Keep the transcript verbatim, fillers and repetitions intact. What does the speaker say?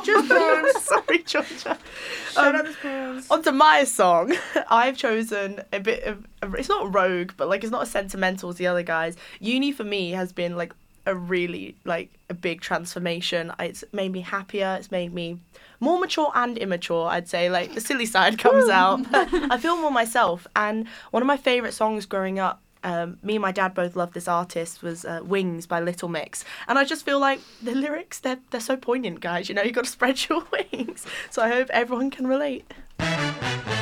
Just prawns. Sorry, Georgia. Shout Um, out the prawns. onto my song. I've chosen a bit of, it's not rogue, but like it's not as sentimental as the other guys. Uni for me has been like a really like a big transformation. It's made me happier. It's made me more mature and immature, I'd say. Like the silly side comes out. I feel more myself. And one of my favourite songs growing up, um, me and my dad both loved this artist, was uh, Wings by Little Mix. And I just feel like the lyrics, they're, they're so poignant, guys. You know, you've got to spread your wings. So I hope everyone can relate.